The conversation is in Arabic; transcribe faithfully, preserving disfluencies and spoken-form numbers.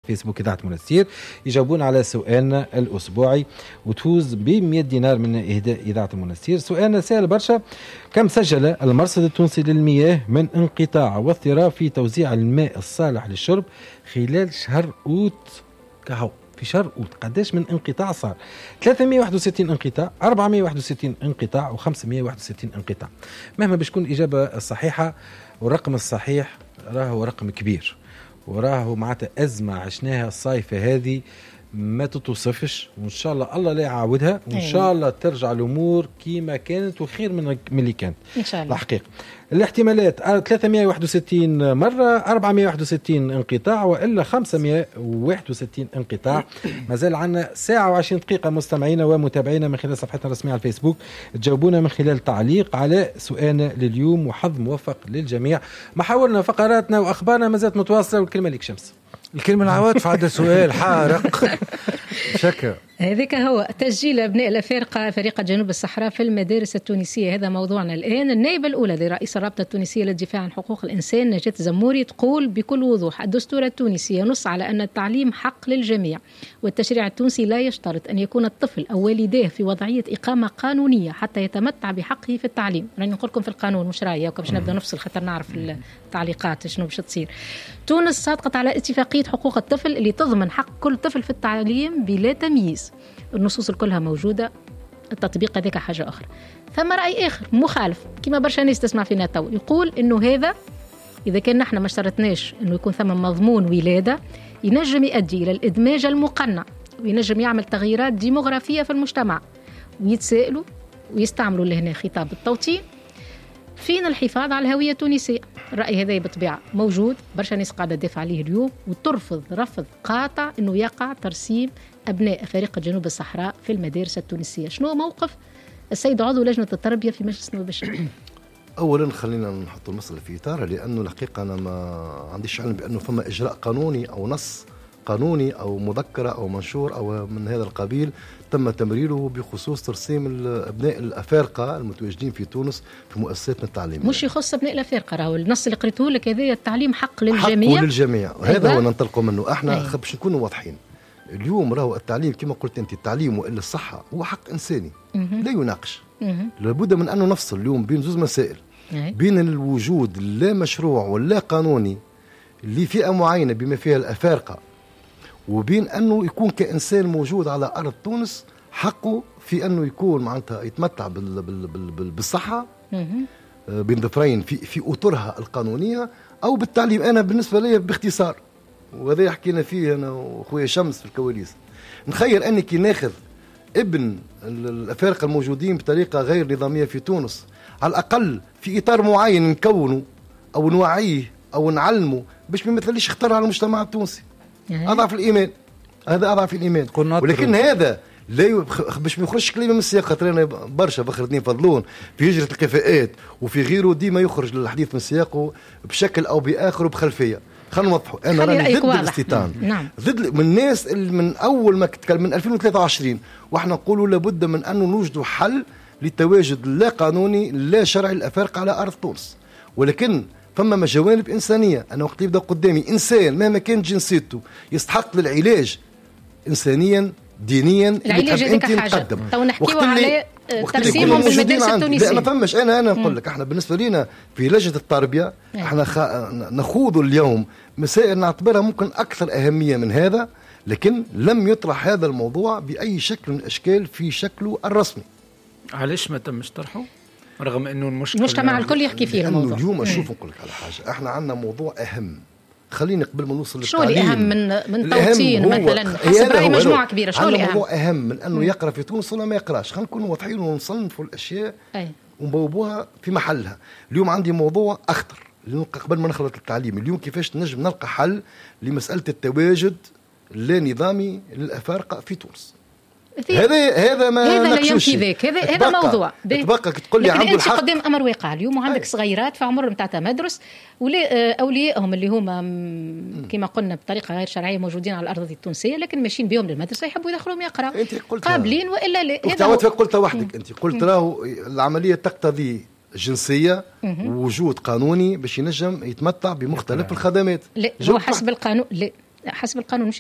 فيسبوك إذاعة منستير يجاوبون على سؤالنا الأسبوعي وتفوز ب مئة دينار من إهداء إذاعة منستير. سؤالنا سهل برشا: كم سجل المرصد التونسي للمياه من انقطاع واضطراب في توزيع الماء الصالح للشرب خلال شهر أوت كهو؟ في شهر أوت قداش من انقطاع صار؟ ثلاثمئة وواحد وستين انقطاع، أربعمئة وواحد وستين انقطاع، وخمسمئة وواحد وستين انقطاع. مهما باش تكون الإجابة الصحيحة، والرقم الصحيح راهو رقم كبير، وراهو معناتها أزمة عشناها الصيفة هذه ما تتوصفش، وإن شاء الله الله لا يعاودها، وإن شاء الله ترجع الأمور كيما كانت وخير من اللي كانت إن شاء الله. الحقيقة الاحتمالات ثلاثمئة وواحد وستين مرة، أربعمئة وواحد وستين انقطاع، وإلا خمسمئة وواحد وستين انقطاع. ما زال عنا ساعة وعشرين دقيقة مستمعينا ومتابعينا من خلال صفحتنا الرسمية على الفيسبوك. تجاوبونا من خلال تعليق على سؤالنا لليوم، وحظ موفق للجميع. محاورنا فقراتنا وأخبارنا ما زالت متواصلة، والكلمة لك شمس. الكلمة العواطف عاد سؤال حارق. شكرا. هذاك هو تسجيل أبناء الأفارقة فريق جنوب الصحراء في المدارس التونسية، هذا موضوعنا الآن. النائبة الأولى لرئيس الرابطة التونسية للدفاع عن حقوق الإنسان نجاة زموري تقول بكل وضوح: الدستور التونسي ينص على أن التعليم حق للجميع، والتشريع التونسي لا يشترط أن يكون الطفل أو والديه في وضعية إقامة قانونية حتى يتمتع بحقه في التعليم. راني نقول لكم في القانون مش رأيي، وكمش نبدأ نفصل خاطر نعرف التعليقات شنو باش تصير. تونس صادقت على اتفاقية حقوق الطفل اللي تضمن حق كل طفل في التعليم بلا تمييز. النصوص كلها موجودة، التطبيق هذاك حاجة أخرى. ثم رأي آخر مخالف كما برشا ناس تسمع فينا تو، يقول إنه هذا إذا كان نحن ما اشترطناش إنه يكون ثم مضمون ولادة، ينجم يؤدي إلى الإدماج المقنع، وينجم يعمل تغييرات ديموغرافية في المجتمع. ويتسائلوا ويستعملوا لهنا خطاب التوطين فين الحفاظ على الهوية التونسية. الرأي هذا بطبيعة موجود، برشا ناس قاعدة تدافع عليه اليوم، وترفض رفض قاطع إنه يقع ترسيم أبناء فريق جنوب الصحراء في المدارس التونسية. شنو موقف السيد عضو لجنة التربية في مجلس النواب الشعبي؟ أولا خلينا نحط المسألة في إطارها، لأنه الحقيقة أنا ما عنديش علم بأنه فما إجراء قانوني أو نص قانوني أو مذكرة أو منشور أو من هذا القبيل تم تمريره بخصوص ترسيم أبناء الأفارقة المتواجدين في تونس في مؤسساتنا التعليمية. مش يخص أبناء الأفارقة، راهو النص اللي قريته لك هذا التعليم حق للجميع. حق للجميع، هذا هو ننطلقوا منه. احنا باش نكونوا واضحين، اليوم راهو التعليم كما قلت أنت، التعليم وإلا الصحة هو حق إنساني لا يناقش. لابد من أنه نفصل اليوم بين زوز مسائل، بين الوجود اللا مشروع واللا قانوني لفئة معينة بما فيها الأفارقة، وبين أنه يكون كإنسان موجود على أرض تونس حقه في أنه يكون معناتها يتمتع بال بال بال بالصحة بين ظفرين في في أطرها القانونية أو بالتعليم. أنا بالنسبة لي باختصار، وهذا حكينا فيه أنا وأخويا شمس في الكواليس، نخيل أنك ناخذ ابن الأفارقة الموجودين بطريقة غير نظامية في تونس، على الأقل في إطار معين نكونه أو نوعيه أو نعلمه باش ما يمثلش خطر على المجتمع التونسي. أضعف الإيمان، هذا أضعف الإيمان. ولكن هذا لا يبخ... باش ما يخرجش كلمة من السياق، خاطر أنا برشا فخر الدين فضلون في هجرة الكفاءات وفي غيره ديما يخرج للحديث من سياقه بشكل أو بآخر وبخلفية. خلينا نوضحوا، أنا راني ضد الاستيطان، نعم. ضد من الناس من أول ما تكلم من ألفين وثلاثة وعشرين وإحنا نقولوا لابد من أنه نوجدوا حل للتواجد لا قانوني لا شرعي الأفارقة على أرض تونس. ولكن فما جوانب إنسانية، أنا وقت يبدأ قدامي إنسان مهما كانت جنسيته يستحق للعلاج إنسانيا دينيا، العلاج هذيك حاجة. تو نحكيوا على ترسيمهم في المدارس التونسية. لا ما فماش، أنا أنا نقول لك إحنا بالنسبة لنا في لجنة التربية إحنا خ... نخوض اليوم مسائل نعتبرها ممكن أكثر أهمية من هذا، لكن لم يطرح هذا الموضوع بأي شكل من الأشكال في شكله الرسمي. علاش ما تمش طرحه رغم انه المشكله المجتمع الكل يحكي فيه الموضوع؟ اليوم اشوف نقول لك على حاجه، احنا عندنا موضوع اهم، خليني قبل ما نوصل للتعليم. شو الأهم من من توطين مثلا حسب رأي مجموعة كبيرة؟ شو الأهم؟ الموضوع أهم من أنه يقرأ في تونس ولا ما يقرأش. خلينا نكون واضحين ونصنفوا الأشياء أي. ونبوبوها في محلها. اليوم عندي موضوع أخطر قبل ما نخلط التعليم. اليوم كيفاش نجم نلقى حل لمسألة التواجد اللا نظامي للأفارقة في تونس. هذا هذا ما هذا لا يمشي ذاك، هذا هذا موضوع تبقى تقول لي عنده الحق قدام امر واقع اليوم، وعندك صغيرات في عمر نتاع تمدرس ولا اوليائهم اللي هما كما قلنا بطريقه غير شرعيه موجودين على الارض التونسيه، لكن ماشيين بهم للمدرسه يحبوا يدخلوهم يقراوا قابلين والا لا. هذا هو قلتها وحدك انت، قلت راهو العمليه تقتضي جنسيه ووجود قانوني باش ينجم يتمتع بمختلف الخدمات. لا هو حسب القانون، لا حسب القانون مش